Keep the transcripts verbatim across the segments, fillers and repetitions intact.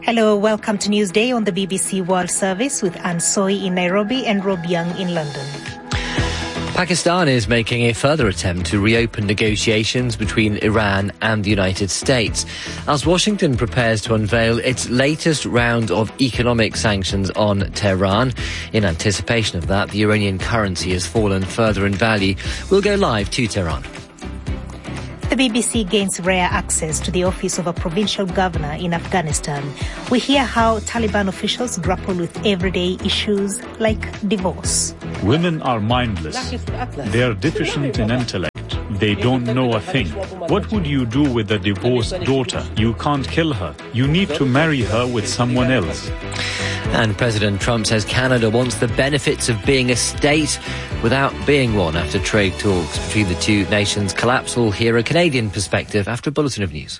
Hello, welcome to Newsday on the B B C World Service with Anne Soy in Nairobi and Rob Young in London. Pakistan is making a further attempt to reopen negotiations between Iran and the United States as Washington prepares to unveil its latest round of economic sanctions on Tehran. In anticipation of that, the Iranian currency has fallen further in value. We'll go live to Tehran. The B B C gains rare access to the office of a provincial governor in Afghanistan. We hear how Taliban officials grapple with everyday issues like divorce. Women are mindless. They are deficient in intellect. They don't know a thing. What would you do with a divorced daughter? You can't kill her. You need to marry her with someone else. And President Trump says Canada wants the benefits of being a state without being one after trade talks between the two nations collapse. We'll hear a Canadian perspective after a bulletin of news.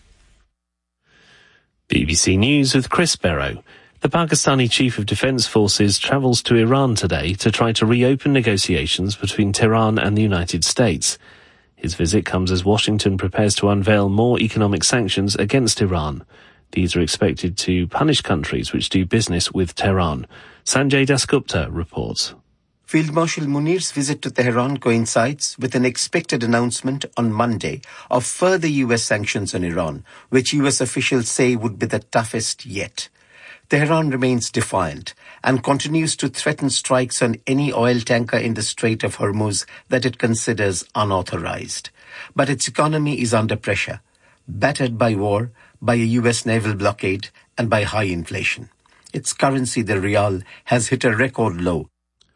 B B C News with Chris Barrow. The Pakistani Chief of Defence Forces travels to Iran today to try to reopen negotiations between Tehran and the United States. His visit comes as Washington prepares to unveil more economic sanctions against Iran. These are expected to punish countries which do business with Tehran. Sanjay Dasgupta reports. Field Marshal Munir's visit to Tehran coincides with an expected announcement on Monday of further U S sanctions on Iran, which U S officials say would be the toughest yet. Tehran remains defiant and continues to threaten strikes on any oil tanker in the Strait of Hormuz that it considers unauthorized. But its economy is under pressure, battered by war, by a U S naval blockade, and by high inflation. Its currency, the rial, has hit a record low.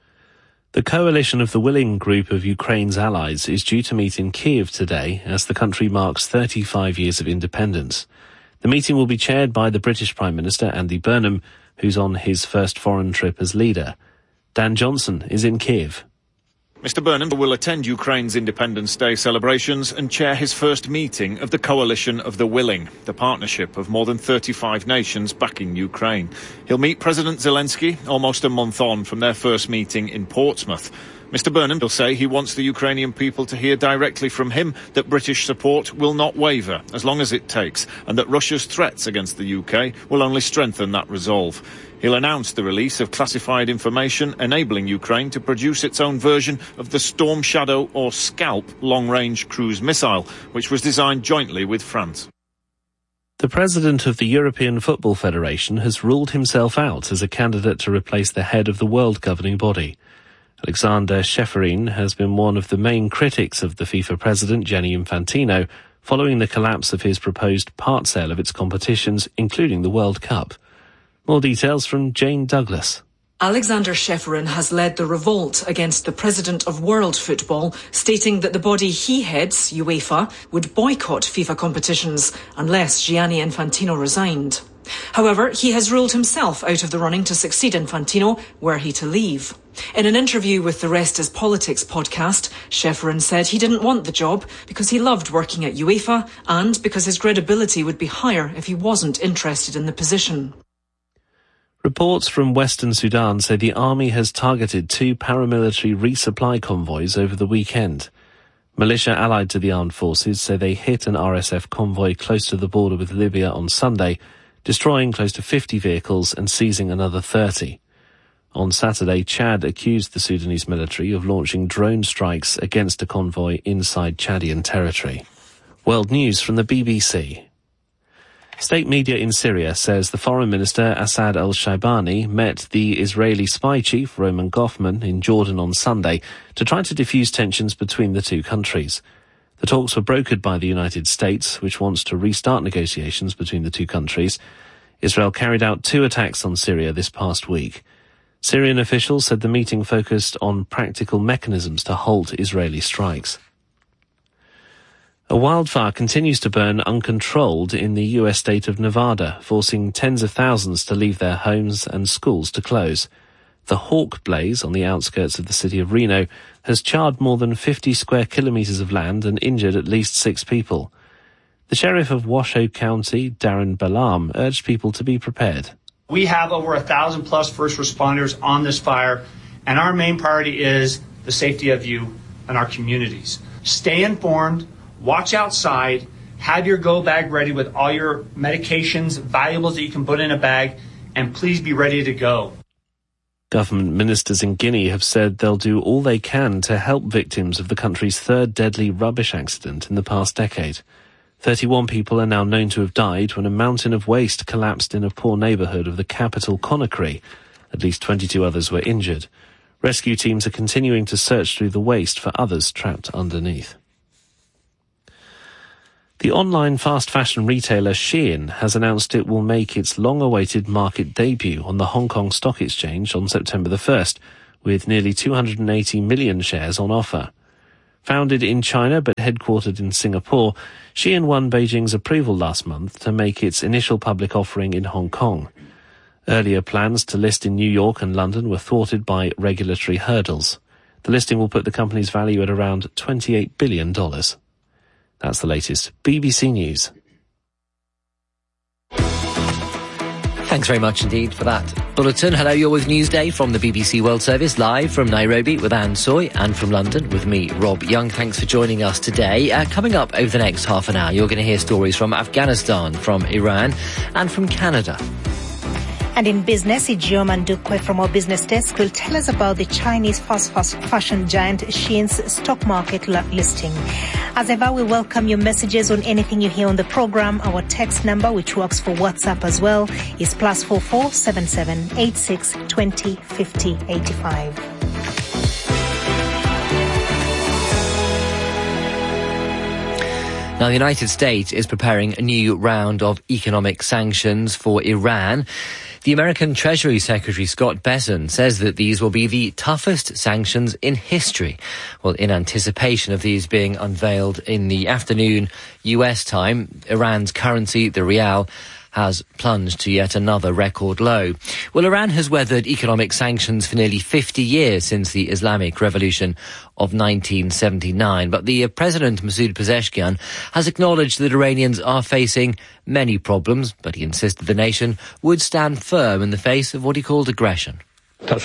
The coalition of the willing group of Ukraine's allies is due to meet in Kyiv today as the country marks thirty-five years of independence. The meeting will be chaired by the British Prime Minister Andy Burnham, who's on his first foreign trip as leader. Dan Johnson is in Kyiv. Mister Burnham will attend Ukraine's Independence Day celebrations and chair his first meeting of the Coalition of the Willing, the partnership of more than thirty-five nations backing Ukraine. He'll meet President Zelensky almost a month on from their first meeting in Portsmouth. Mister Burnham will say he wants the Ukrainian people to hear directly from him that British support will not waver as long as it takes, and that Russia's threats against the U K will only strengthen that resolve. He'll announce the release of classified information enabling Ukraine to produce its own version of the Storm Shadow or Scalp long-range cruise missile, which was designed jointly with France. The president of the European Football Federation has ruled himself out as a candidate to replace the head of the world governing body. Alexander Ceferin has been one of the main critics of the FIFA president, Gianni Infantino, following the collapse of his proposed part sale of its competitions, including the World Cup. More details from Jane Douglas. Alexander Ceferin has led the revolt against the president of world football, stating that the body he heads, UEFA, would boycott FIFA competitions unless Gianni Infantino resigned. However, he has ruled himself out of the running to succeed Infantino were he to leave. In an interview with the Rest is Politics podcast, Ceferin said he didn't want the job because he loved working at UEFA and because his credibility would be higher if he wasn't interested in the position. Reports from Western Sudan say the army has targeted two paramilitary resupply convoys over the weekend. Militia allied to the armed forces say they hit an R S F convoy close to the border with Libya on Sunday, destroying close to fifty vehicles and seizing another thirty. On Saturday, Chad accused the Sudanese military of launching drone strikes against a convoy inside Chadian territory. World News from the B B C. State media in Syria says the Foreign Minister Assad al-Shaibani met the Israeli spy chief Roman Goffman in Jordan on Sunday to try to defuse tensions between the two countries. The talks were brokered by the United States, which wants to restart negotiations between the two countries. Israel carried out two attacks on Syria this past week. Syrian officials said the meeting focused on practical mechanisms to halt Israeli strikes. A wildfire continues to burn uncontrolled in the U S state of Nevada, forcing tens of thousands to leave their homes and schools to close. The Hawk Blaze on the outskirts of the city of Reno has charred more than fifty square kilometers of land and injured at least six people. The sheriff of Washoe County, Darren Balam, urged people to be prepared. We have over a thousand plus first responders on this fire, and our main priority is the safety of you and our communities. Stay informed, watch outside, Have your go bag ready with all your medications, valuables that you can put in a bag, and please be ready to go. Government ministers in Guinea have said they'll do all they can to help victims of the country's third deadly rubbish accident in the past decade. thirty-one people are now known to have died when a mountain of waste collapsed in a poor neighbourhood of the capital, Conakry. At least twenty-two others were injured. Rescue teams are continuing to search through the waste for others trapped underneath. The online fast fashion retailer Shein has announced it will make its long-awaited market debut on the Hong Kong Stock Exchange on September the first, with nearly two hundred eighty million shares on offer. Founded in China but headquartered in Singapore, Shein won Beijing's approval last month to make its initial public offering in Hong Kong. Earlier plans to list in New York and London were thwarted by regulatory hurdles. The listing will put the company's value at around twenty-eight billion dollars. That's the latest. B B C News. Thanks very much indeed for that bulletin. Hello, you're with Newsday from the B B C World Service, live from Nairobi with Anne Soy, and from London with me, Rob Young. Thanks for joining us today. Uh, coming up over the next half an hour, you're going to hear stories from Afghanistan, from Iran, and from Canada. And in business, Ijeoma Ndukwe from our business desk will tell us about the Chinese fast fashion giant Shein's stock market listing. As ever, we welcome your messages on anything you hear on the program. Our text number, which works for WhatsApp as well, is plus four four seven seven eight six twenty fifty eighty five. Now, the United States is preparing a new round of economic sanctions for Iran. The American Treasury Secretary Scott Bessent says that these will be the toughest sanctions in history. Well, in anticipation of these being unveiled in the afternoon U S time, Iran's currency, the rial, has plunged to yet another record low. Well, Iran has weathered economic sanctions for nearly fifty years since the Islamic Revolution of nineteen seventy-nine. But the uh, President, Masoud Pezeshkian, has acknowledged that Iranians are facing many problems, but he insisted the nation would stand firm in the face of what he called aggression. The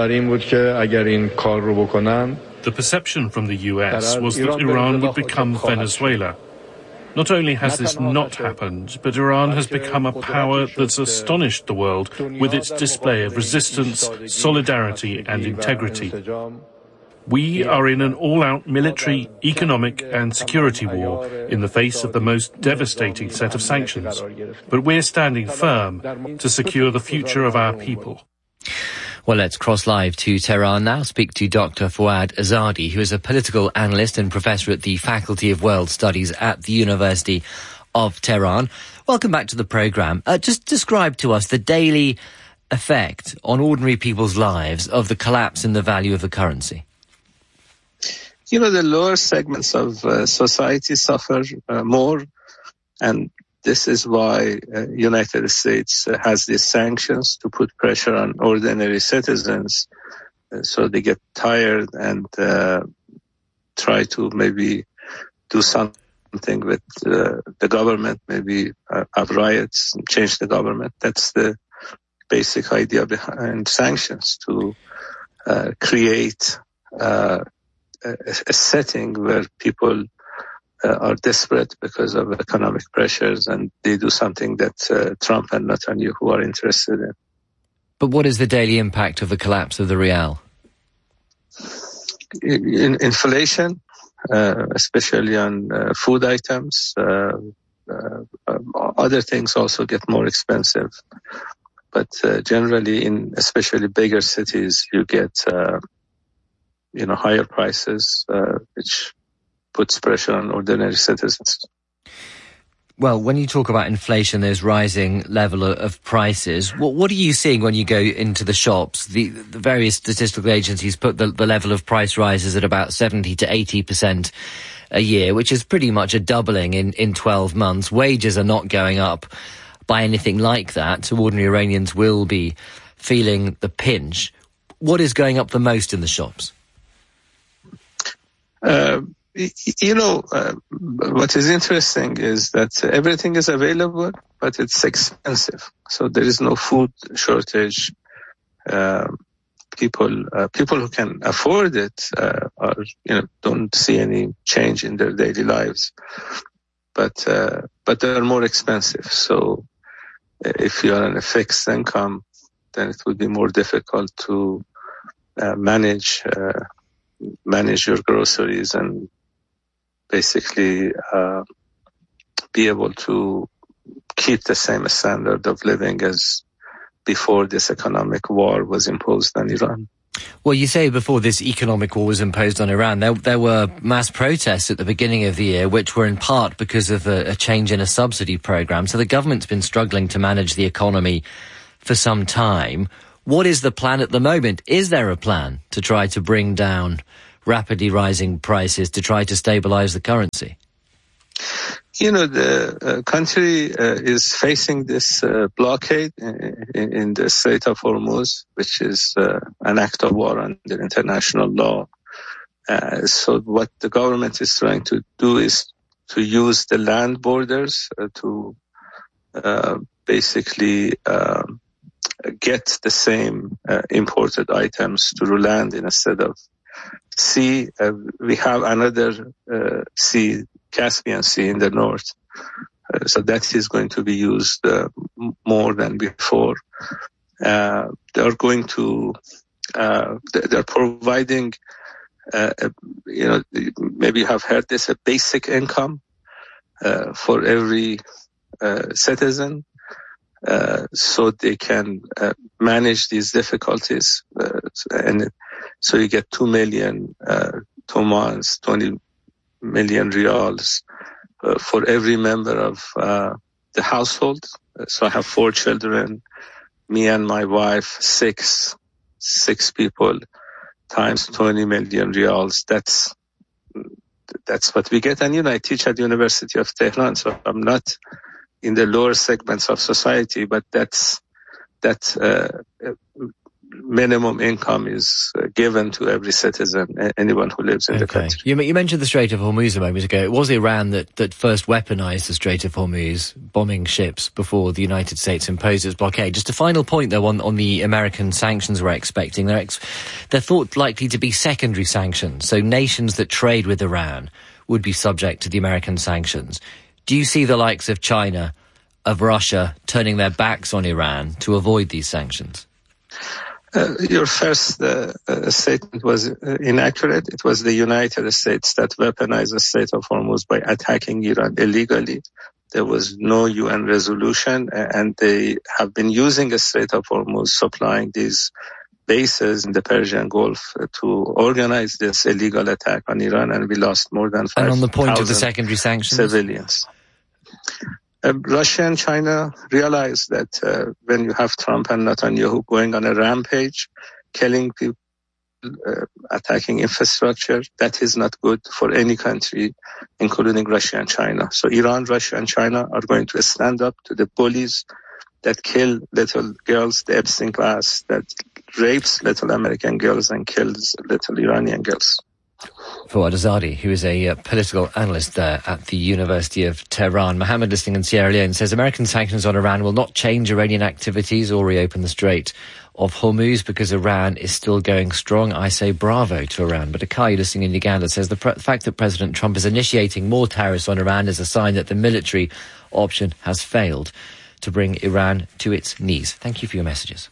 perception from the U S was that Iran would become Venezuela. Not only has this not happened, but Iran has become a power that's astonished the world with its display of resistance, solidarity and integrity. We are in an all-out military, economic and security war in the face of the most devastating set of sanctions. But we're standing firm to secure the future of our people. Well, let's cross live to Tehran now, speak to Doctor Fouad Azadi, who is a political analyst and professor at the Faculty of World Studies at the University of Tehran. Welcome back to the programme. Uh, just describe to us the daily effect on ordinary people's lives of the collapse in the value of the currency. You know, the lower segments of uh, society suffer uh, more, and this is why uh, United States uh, has these sanctions to put pressure on ordinary citizens, uh, so they get tired and uh, try to maybe do something with uh, the government, maybe uh, have riots and change the government. That's the basic idea behind sanctions, to uh, create uh, a, a setting where people Uh, are desperate because of economic pressures, and they do something that uh, Trump and Netanyahu are interested in. But what is the daily impact of the collapse of the rial? In, inflation, uh, especially on uh, food items. Uh, uh, uh, other things also get more expensive. But uh, generally, in especially bigger cities, you get uh, you know higher prices, uh, which puts pressure on ordinary citizens. Well, when you talk about inflation, there's rising level of, of prices. What, what are you seeing when you go into the shops? The, the various statistical agencies put the, the level of price rises at about seventy to eighty percent a year, which is pretty much a doubling in, in twelve months. Wages are not going up by anything like that, so ordinary Iranians will be feeling the pinch. What is going up the most in the shops? Uh, You know, uh, what is interesting is that everything is available, but it's expensive. So there is no food shortage. Uh, people, uh, people who can afford it, uh, are, you know, don't see any change in their daily lives. but uh, but they're more expensive. So if you are on a fixed income, then it would be more difficult to uh, manage uh, manage your groceries and basically uh, be able to keep the same standard of living as before this economic war was imposed on Iran. Well, you say before this economic war was imposed on Iran, there, there were mass protests at the beginning of the year, which were in part because of a, a change in a subsidy program. So the government's been struggling to manage the economy for some time. What is the plan at the moment? Is there a plan to try to bring down rapidly rising prices, to try to stabilize the currency? You know, the uh, country uh, is facing this uh, blockade in, in the Strait of Hormuz, which is uh, an act of war under international law. Uh, so what the government is trying to do is to use the land borders uh, to uh, basically uh, get the same uh, imported items to land instead of sea. Uh, we have another uh, sea, Caspian Sea in the north. Uh, so that is going to be used uh, more than before. Uh, they are going to, uh, they're providing, uh, a, you know, maybe you have heard this, a basic income uh, for every uh, citizen. Uh, so they can uh, manage these difficulties. Uh, and so you get two million, uh, two months, twenty million reals uh, for every member of uh, the household. So I have four children, me and my wife, six, six people times twenty million reals. That's, that's what we get. And, you know, I teach at the University of Tehran, so I'm not in the lower segments of society, but that's, that uh, minimum income is uh, given to every citizen, anyone who lives in okay. the country. You, you mentioned the Strait of Hormuz a moment ago. It was Iran that, that first weaponized the Strait of Hormuz, bombing ships before the United States imposed its blockade. Just a final point, though, on, on the American sanctions we're expecting. They're, ex- they're thought likely to be secondary sanctions, so nations that trade with Iran would be subject to the American sanctions. Do you see the likes of China, of Russia, turning their backs on Iran to avoid these sanctions? Uh, your first uh, uh, statement was uh, inaccurate. It was the United States that weaponized the Strait of Hormuz by attacking Iran illegally. There was no U N resolution, and they have been using the Strait of Hormuz, supplying these bases in the Persian Gulf uh, to organize this illegal attack on Iran, and we lost more than five thousand And on the point of the secondary sanctions? Civilians. Uh, Russia and China realize that uh, when you have Trump and Netanyahu going on a rampage, killing people, uh, attacking infrastructure, that is not good for any country, including Russia and China. So Iran, Russia, and China are going to stand up to the bullies that kill little girls, the Epstein class, that rapes little American girls and kills little Iranian girls. Fouad Azadi, who is a uh, political analyst there at the University of Tehran. Mohammed, listening in Sierra Leone, says American sanctions on Iran will not change Iranian activities or reopen the Strait of Hormuz because Iran is still going strong. I say bravo to Iran. But Akai, listening in Uganda, says the pr- fact that President Trump is initiating more tariffs on Iran is a sign that the military option has failed to bring Iran to its knees. Thank you for your messages.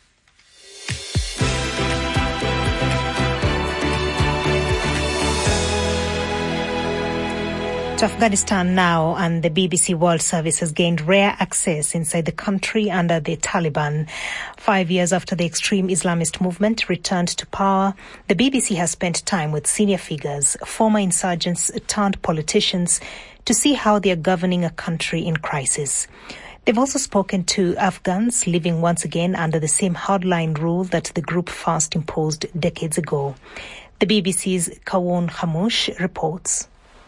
To Afghanistan now, and the B B C World Service has gained rare access inside the country under the Taliban. Five years after the extreme Islamist movement returned to power, the B B C has spent time with senior figures, former insurgents turned politicians, to see how they are governing a country in crisis. They've also spoken to Afghans living once again under the same hardline rule that the group first imposed decades ago. The B B C's Kawoon Khamoush reports.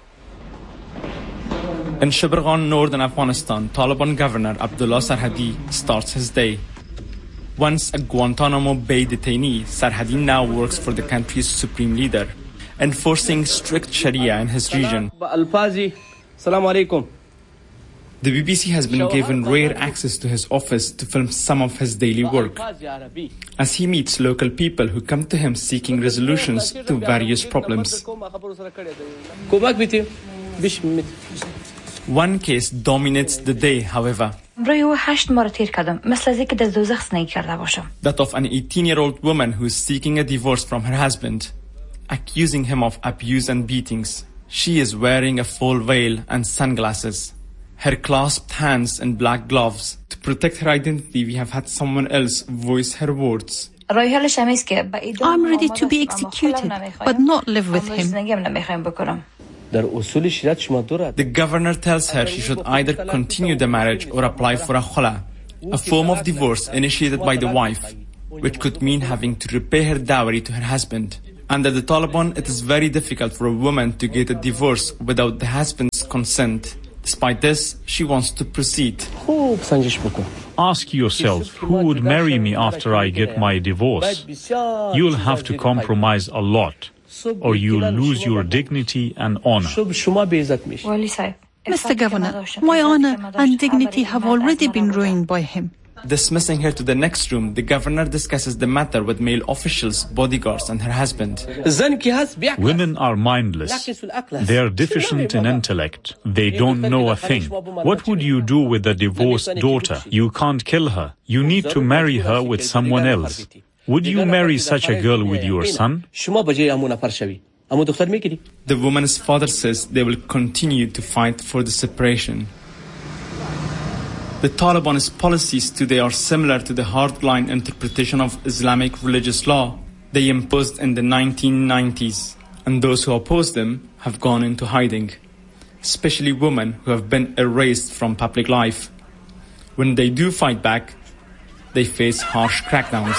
In Shibirgan, northern Afghanistan, Taliban Governor Abdullah Sarhadi starts his day. Once a Guantanamo Bay detainee, Sarhadi now works for the country's supreme leader, enforcing strict Sharia in his region. The B B C has been given rare access to his office to film some of his daily work, as he meets local people who come to him seeking resolutions to various problems. One case dominates the day, however. That of an eighteen-year-old woman who is seeking a divorce from her husband, accusing him of abuse and beatings. She is wearing a full veil and sunglasses. Her clasped hands and black gloves. To protect her identity, we have had someone else voice her words. I'm ready to be executed, but not live with him. The governor tells her she should either continue the marriage or apply for a khula, a form of divorce initiated by the wife, which could mean having to repay her dowry to her husband. Under the Taliban, it is very difficult for a woman to get a divorce without the husband's consent. Despite this, she wants to proceed. Ask yourself, who would marry me after I get my divorce? You'll have to compromise a lot, or you'll lose your dignity and honor. Mister Governor, my honor and dignity have already been ruined by him. Dismissing her to the next room, the governor discusses the matter with male officials, bodyguards, and her husband. Women are mindless. They are deficient in intellect. They don't know a thing. What would you do with a divorced daughter? You can't kill her. You need to marry her with someone else. Would you marry such a girl with your son? The woman's father says they will continue to fight for the separation. The Taliban's policies today are similar to the hardline interpretation of Islamic religious law they imposed in the nineteen nineties, and those who oppose them have gone into hiding, especially women who have been erased from public life. When they do fight back, they face harsh crackdowns.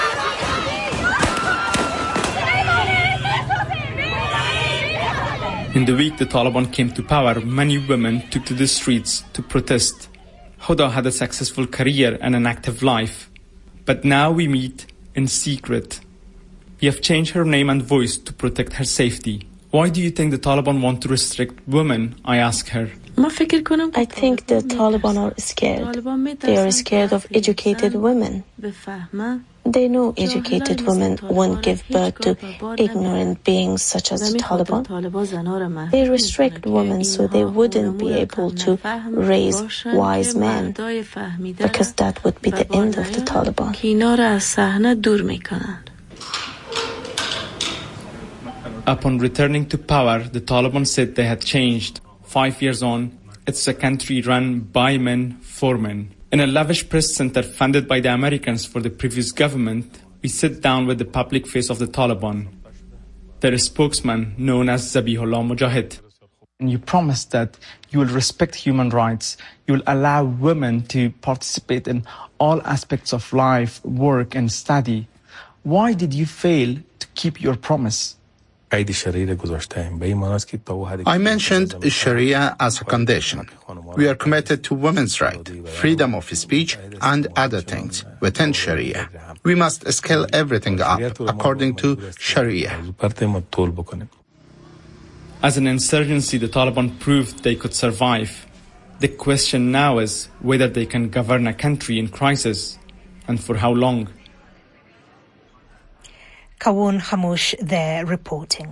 In the week the Taliban came to power, many women took to the streets to protest. Huda had a successful career and an active life, but now we meet in secret. We have changed her name and voice to protect her safety. Why do you think the Taliban want to restrict women? I ask her. I think the Taliban are scared. They are scared of educated women. They know educated women won't give birth to ignorant beings such as the Taliban. They restrict women so they wouldn't be able to raise wise men, because that would be the end of the Taliban. Upon returning to power, the Taliban said they had changed. Five years on, it's a country run by men for men. In a lavish press center funded by the Americans for the previous government, we sit down with the public face of the Taliban, their spokesman known as Zabihullah Mujahid. You promised that you will respect human rights, you will allow women to participate in all aspects of life, work and study. Why did you fail to keep your promise? I mentioned Sharia as a condition. We are committed to women's rights, freedom of speech, and other things within Sharia. We must scale everything up according to Sharia. As an insurgency, the Taliban proved they could survive. The question now is whether they can govern a country in crisis, and for how long. Kawun Hamush there reporting.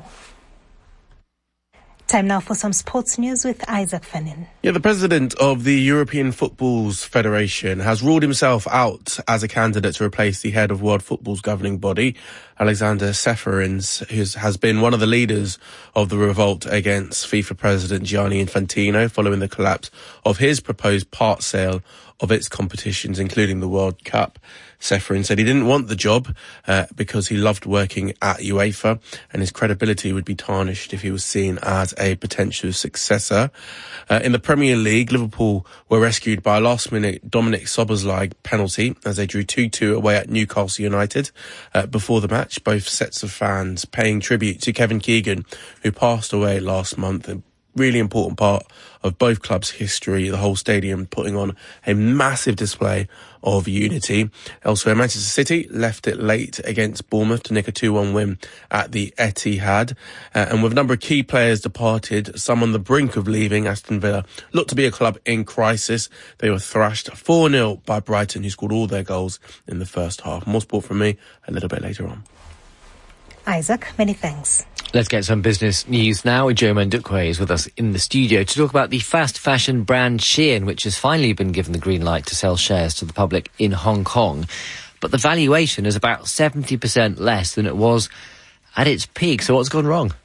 Time now for some sports news with Isaac Fenin. Yeah, the president of the European Football's Federation has ruled himself out as a candidate to replace the head of World Football's governing body, Alexander Ceferins, who has been one of the leaders of the revolt against FIFA President Gianni Infantino following the collapse of his proposed part sale of its competitions, including the World Cup. Ceferin said he didn't want the job uh, because he loved working at UEFA, and his credibility would be tarnished if he was seen as a potential successor. Uh, in the Premier League, Liverpool were rescued by a last-minute Dominic Szoboszlai penalty as they drew two two away at Newcastle United. Uh, before the match, both sets of fans paying tribute to Kevin Keegan, who passed away last month. A really important part of both clubs' history, the whole stadium putting on a massive display of unity. Elsewhere, Manchester City left it late against Bournemouth to nick a two one win at the Etihad. Uh, and with a number of key players departed, some on the brink of leaving, Aston Villa looked to be a club in crisis. They were thrashed four nil by Brighton, who scored all their goals in the first half. More sport from me a little bit later on. Isaac, many thanks. Let's get some business news now. Germaine Dukwe is with us in the studio to talk about the fast fashion brand Shein, which has finally been given the green light to sell shares to the public in Hong Kong. But the valuation is about seventy percent less than it was at its peak. So what's gone wrong?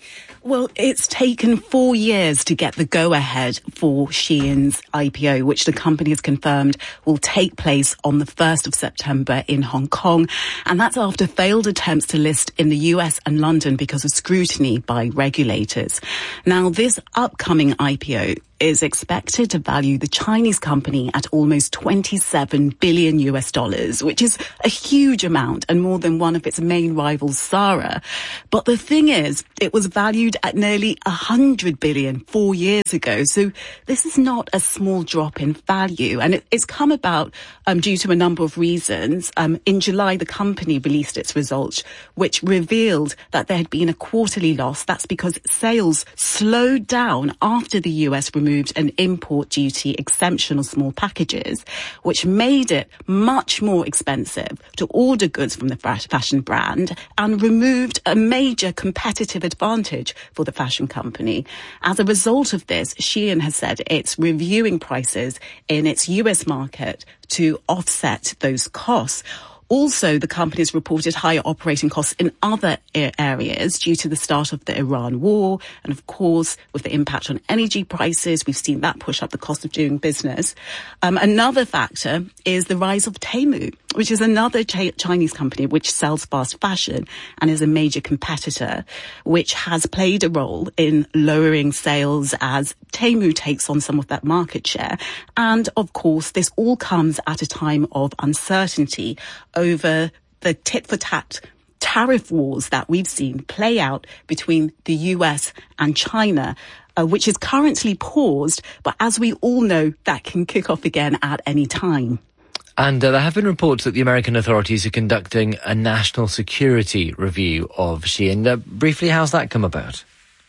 Well, it's taken four years to get the go-ahead for Shein's I P O, which the company has confirmed will take place on the first of September in Hong Kong. And that's after failed attempts to list in the U S and London because of scrutiny by regulators. Now, this upcoming I P O is expected to value the Chinese company at almost twenty-seven billion U S dollars, which is a huge amount and more than one of its main rivals, Zara. But the thing is, it was valued at nearly one hundred billion four years ago. So this is not a small drop in value. And it, it's come about um, due to a number of reasons. Um, in July, the company released its results, which revealed that there had been a quarterly loss. That's because sales slowed down after the U S removed removed an import duty exemption on small packages, which made it much more expensive to order goods from the fashion brand and removed a major competitive advantage for the fashion company. As a result of this, Shein has said it's reviewing prices in its U S market to offset those costs. Also, the company has reported higher operating costs in other areas due to the start of the Iran war. And of course, with the impact on energy prices, we've seen that push up the cost of doing business. Um, another factor is the rise of Temu, which is another ch- Chinese company which sells fast fashion and is a major competitor, which has played a role in lowering sales as Temu takes on some of that market share. And of course, this all comes at a time of uncertainty over the tit-for-tat tariff wars that we've seen play out between the U S and China, uh, which is currently paused. But as we all know, that can kick off again at any time. And uh, there have been reports that the American authorities are conducting a national security review of Shein. Uh, briefly, how's that come about?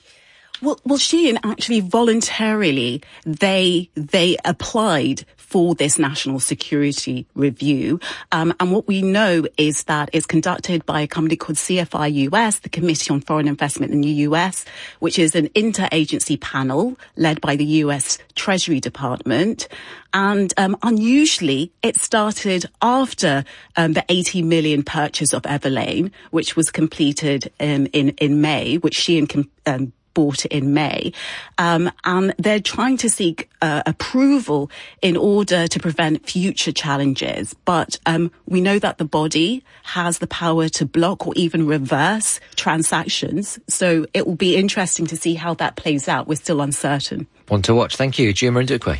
Well, well, Shein actually voluntarily, they, they applied for this national security review. Um, and what we know is that it's conducted by a company called C F I U S, the Committee on Foreign Investment in the U S, which is an interagency panel led by the U S Treasury Department. And um, unusually, it started after um, the eighty million purchase of Everlane, which was completed um, in, in May, which Shein can, um, bought in May, um, and they're trying to seek uh, approval in order to prevent future challenges. But um, we know that the body has the power to block or even reverse transactions. So it will be interesting to see how that plays out. We're still uncertain. One to watch. Thank you, Germaine Dukwe.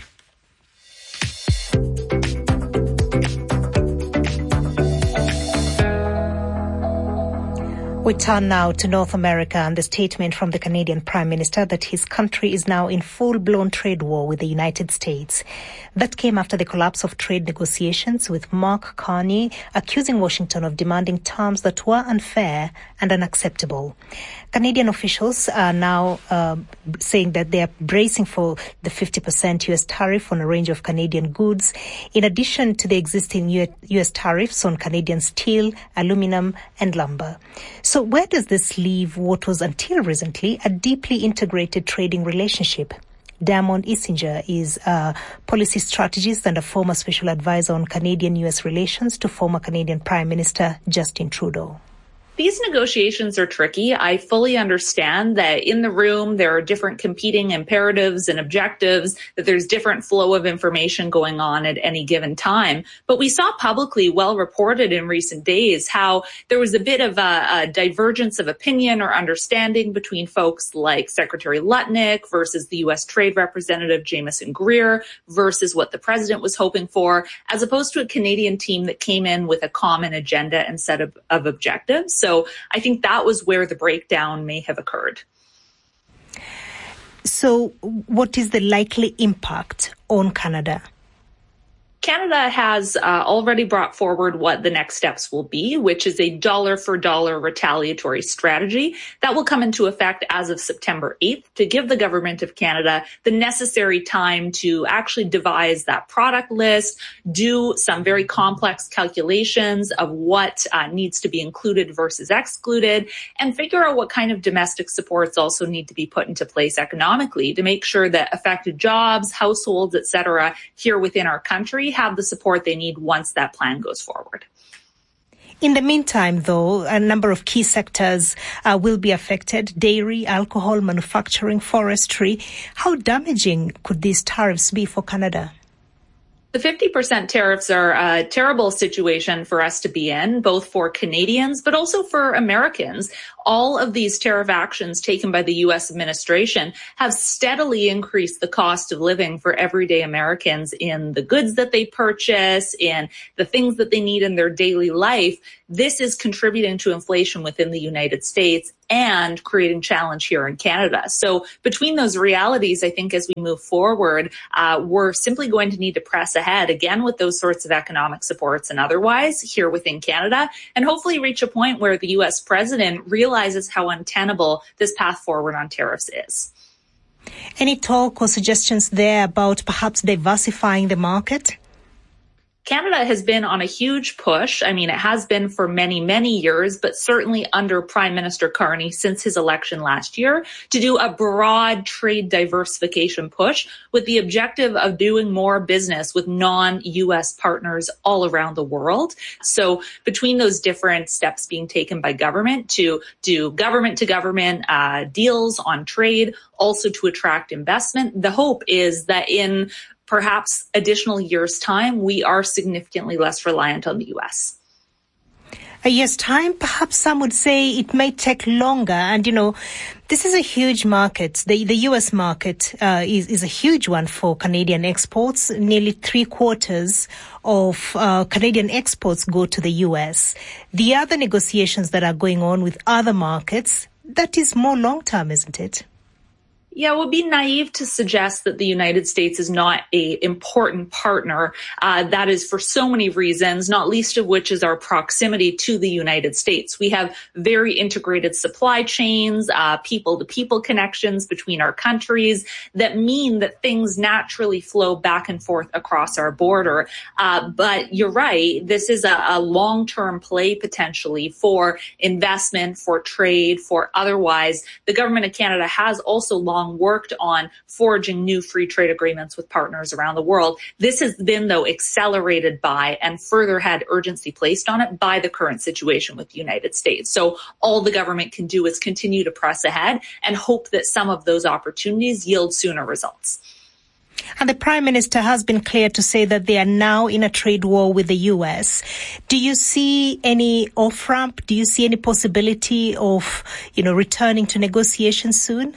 We turn now to North America and the statement from the Canadian Prime Minister that his country is now in full-blown trade war with the United States. That came after the collapse of trade negotiations, with Mark Carney accusing Washington of demanding terms that were unfair and unacceptable. Canadian officials are now uh, saying that they are bracing for the fifty percent U S tariff on a range of Canadian goods, in addition to the existing U S tariffs on Canadian steel, aluminum and lumber. So where does this leave what was until recently a deeply integrated trading relationship? Diamond Isinger is a policy strategist and a former special advisor on Canadian-U S relations to former Canadian Prime Minister Justin Trudeau. These negotiations are tricky. I fully understand that in the room there are different competing imperatives and objectives, that there's different flow of information going on at any given time. But we saw publicly, well reported in recent days, how there was a bit of a, a divergence of opinion or understanding between folks like Secretary Lutnick versus the U S Trade Representative Jamieson Greer versus what the president was hoping for, as opposed to a Canadian team that came in with a common agenda and set of, of objectives. So So I think that was where the breakdown may have occurred. So what is the likely impact on Canada? Canada has uh, already brought forward what the next steps will be, which is a dollar-for-dollar retaliatory strategy that will come into effect as of September eighth to give the government of Canada the necessary time to actually devise that product list, do some very complex calculations of what uh, needs to be included versus excluded, and figure out what kind of domestic supports also need to be put into place economically to make sure that affected jobs, households, et cetera, here within our country have the support they need once that plan goes forward. In the meantime, though, a number of key sectors uh, will be affected: dairy, alcohol, manufacturing, forestry. How damaging could these tariffs be for Canada? The fifty percent tariffs are a terrible situation for us to be in, both for Canadians, but also for Americans. All of these tariff actions taken by the U S administration have steadily increased the cost of living for everyday Americans in the goods that they purchase, in the things that they need in their daily life. This is contributing to inflation within the United States and creating challenge here in Canada. So between those realities, I think as we move forward, uh, we're simply going to need to press ahead again with those sorts of economic supports and otherwise here within Canada, and hopefully reach a point where the U S president realizes how untenable this path forward on tariffs is. Any talk or suggestions there about perhaps diversifying the market? Canada has been on a huge push. I mean, it has been for many, many years, but certainly under Prime Minister Carney since his election last year, to do a broad trade diversification push with the objective of doing more business with non-U S partners all around the world. So between those different steps being taken by government to do government-to-government uh, deals on trade, also to attract investment, the hope is that in perhaps additional years' time, we are significantly less reliant on the U S. A year's time, perhaps some would say it may take longer. And, you know, this is a huge market. The, the U S market uh, is, is a huge one for Canadian exports. Nearly three quarters of uh, Canadian exports go to the U S. The other negotiations that are going on with other markets, that is more long-term, isn't it? Yeah, it would be naive to suggest that the United States is not an important partner. Uh, that is for so many reasons, not least of which is our proximity to the United States. We have very integrated supply chains, uh, people-to-people connections between our countries that mean that things naturally flow back and forth across our border. Uh, but you're right, this is a, a long-term play potentially for investment, for trade, for otherwise. The government of Canada has also long worked on forging new free trade agreements with partners around the world. This has been, though, accelerated by and further had urgency placed on it by the current situation with the United States. So all the government can do is continue to press ahead and hope that some of those opportunities yield sooner results. And the Prime Minister has been clear to say that they are now in a trade war with the U S. Do you see any off-ramp? Do you see any possibility of, you know, returning to negotiations soon?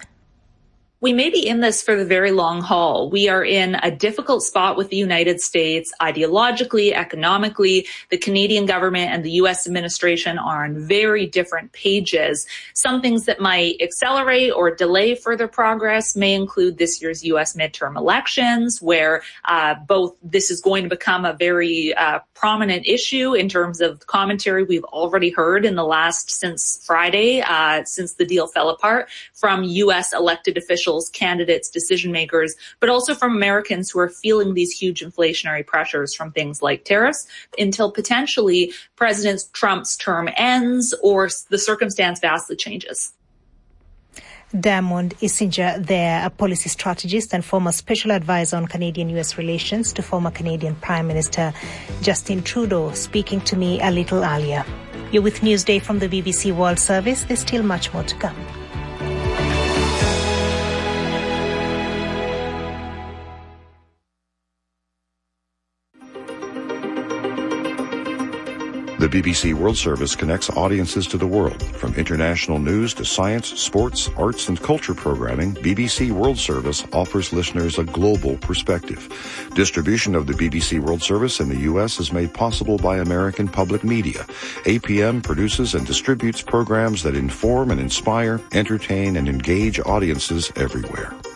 We may be in this for the very long haul. We are in a difficult spot with the United States ideologically, economically. The Canadian government and the U S administration are on very different pages. Some things that might accelerate or delay further progress may include this year's U S midterm elections, where uh, both this is going to become a very uh, prominent issue in terms of commentary we've already heard in the last since Friday, uh, since the deal fell apart, from U S elected officials, candidates, decision makers, but also from Americans who are feeling these huge inflationary pressures from things like tariffs until potentially President Trump's term ends or the circumstance vastly changes. Diamond Issenger there, a policy strategist and former special advisor on Canadian-U S relations to former Canadian Prime Minister Justin Trudeau, speaking to me a little earlier. You're with Newsday from the B B C World Service. There's still much more to come. The B B C World Service connects audiences to the world. From international news to science, sports, arts, and culture programming, B B C World Service offers listeners a global perspective. Distribution of the B B C World Service in the U S is made possible by American Public Media. A P M produces and distributes programs that inform and inspire, entertain, and engage audiences everywhere.